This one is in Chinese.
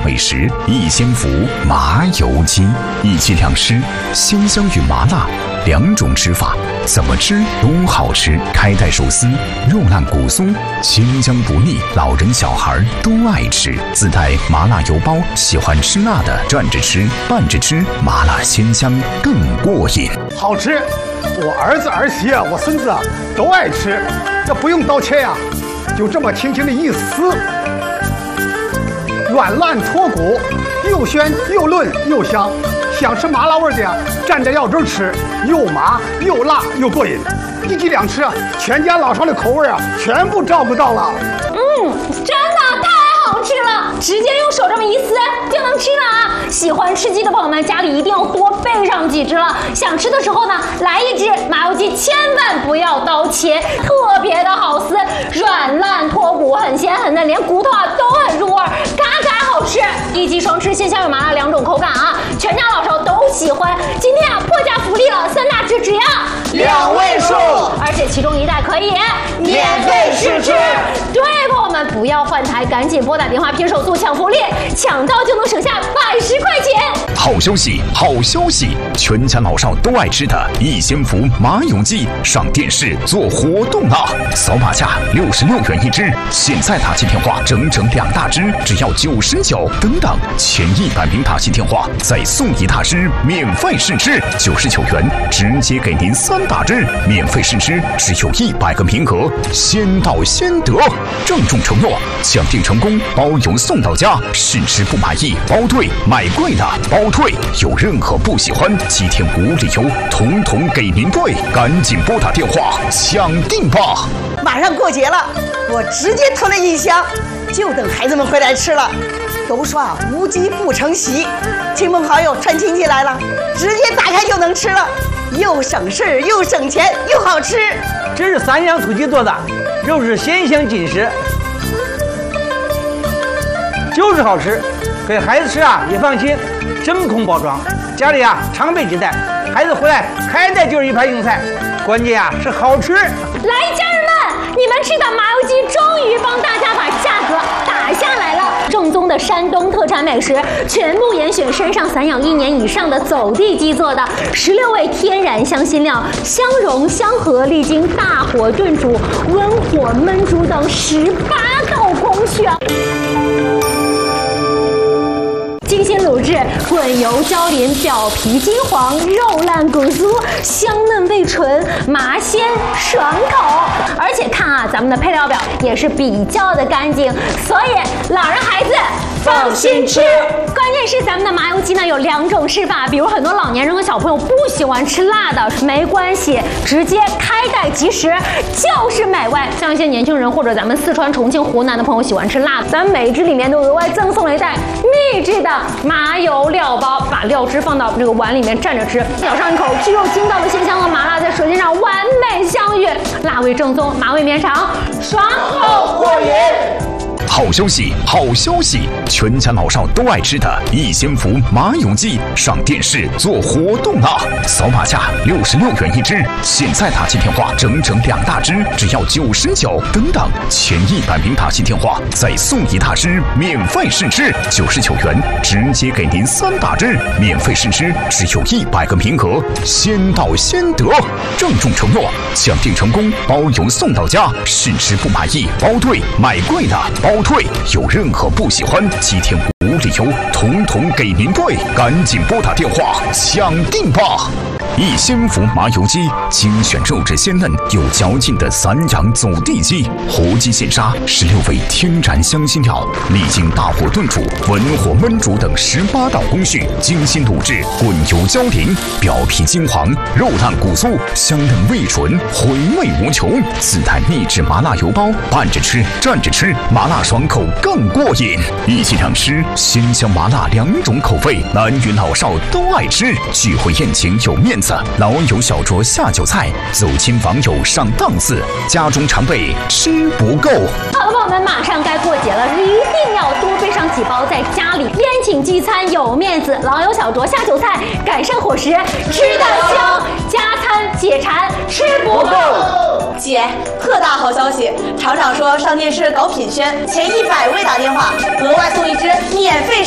美食一仙福麻油鸡，一鸡两吃，鲜香与麻辣两种吃法，怎么吃都好吃。开袋手撕，肉烂骨酥，清香不腻，老人小孩都爱吃。自带麻辣油包，喜欢吃辣的蘸着吃，拌着吃，麻辣鲜香更过瘾。 好吃，我儿子儿媳我孙子都爱吃，这不用刀切呀，就这么轻轻的一撕，软烂脱骨，又鲜又嫩又香。想吃麻辣味的呀，蘸着药汁吃，又麻又辣又过瘾。一鸡两吃啊，全家老少的口味啊，全部照顾到了。 真的太好吃了，直接用手这么一撕就能吃了啊！喜欢吃鸡的朋友们，家里一定要多备上几只了。想吃的时候呢，来一只麻油鸡，千万不要刀切，特别的好撕，软烂脱骨，很鲜很嫩，连骨头啊都很入味，嘎嘎好吃。一鸡双吃，鲜香有麻辣两种口感啊，全家老少都喜欢。今天啊，破价福利了，3大只只要 2位数， 而且其中1袋可以免费试吃。 对，朋友们不要换台，赶紧拨打电话拼手速抢福利，抢到就能省下110块钱。 好消息，好消息！全家老少都爱吃的一仙福麻油鸡上电视做活动了，扫码价66元一只，现在打起电话整整2大只，只要99。等等，前100名打起电话再送1大只免费试吃，99元直接给您3大只免费试吃，只有100个名额，先到先得。郑重承诺，抢订成功包邮送到家，试吃不满意包退，买贵的包退，有任何不喜欢7天无理由统统给您退，赶紧拨打电话抢订吧！ 马上过节了，我直接囤了1箱，就等孩子们回来吃了。都说啊，无鸡不成席，亲朋好友串亲戚来了，直接打开就能吃了，又省事又省钱又好吃。 这是3样土鸡做的，肉是鲜香紧实，就是好吃，给孩子吃啊也放心，真空包装，家里啊常备纸袋，孩子回来开袋就是一盘硬菜，关键啊是好吃。 来，家人们，你们吃的麻油鸡终于帮大家把价格打下来了。正宗的山东特产美食，全部严选山上散养1年以上的走地鸡做的，16味天然香辛料，相融相合，历经大火炖煮、温火焖煮等18道工序啊。精心卤制，滚油焦淋，表皮金黄，肉烂骨酥，香嫩味纯，麻鲜爽口。而且看啊，咱们的配料表也是比较的干净，所以老人孩子放心吃。 关键是咱们的麻油鸡呢有2种吃法，比如很多老年人和小朋友不喜欢吃辣的，没关系，直接开袋即食就是美味。像一些年轻人或者咱们四川、重庆、湖南的朋友喜欢吃辣的，咱们每一只里面都额外赠送了1袋秘制的麻油料包，把料汁放到这个碗里面蘸着吃，咬上一口，鸡肉筋道的鲜香和麻辣在舌尖上完美相遇，辣味正宗，麻味绵长，爽口过瘾。 好消息，好消息！全家老少都爱吃的一仙福麻油鸡上电视做活动了，扫码价66元一只，现在打起电话整整2大只，只要99。等等，前100名打起电话再送1大只免费试吃，99元直接给您3大只免费试吃，只有100个名额，先到先得。郑重承诺，抢订成功包邮送到家，试吃不满意包退，买贵的包退，有任何不喜欢7天无理由统统给您退，赶紧拨打电话抢订吧！一仙福麻油鸡，精选肉质鲜嫩有嚼劲的散养走地鸡，活鸡现杀，16味天然香辛料，历经大火炖煮、文火焖煮等18道工序，精心卤制，滚油焦淋，表皮金黄，肉烂骨酥，香嫩味纯，回味无穷。自带秘制麻辣油包，拌着吃，蘸着吃，麻辣爽口更过瘾。一鸡两吃，鲜香麻辣2种口味，男女老少都爱吃。聚会宴请有面子，老友小酌下酒菜，走亲访友上档次，家中常备吃不够。 好的，朋友们，马上该过节了，一定要多备上几包，在家里宴请聚餐有面子，老友小酌下酒菜，改善伙食，吃得香，加餐解馋，吃不够。 姐，特大好消息！厂长说上电视搞品宣，前100位打电话，额外送1只免费